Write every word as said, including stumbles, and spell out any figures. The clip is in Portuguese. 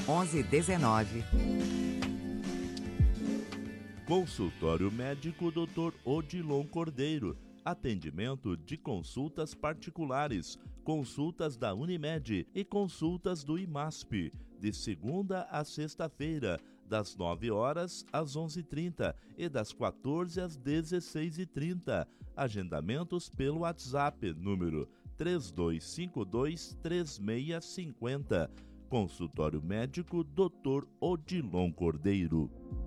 onze dezenove. Consultório médico doutor Odilon Cordeiro. Atendimento de consultas particulares, consultas da Unimed e consultas do IMASP, de segunda a sexta-feira, das nove horas às onze e trinta e das quatorze às dezesseis e trinta. Agendamentos pelo WhatsApp, número três dois cinco dois, três seis cinco zero. Consultório médico doutor Odilon Cordeiro.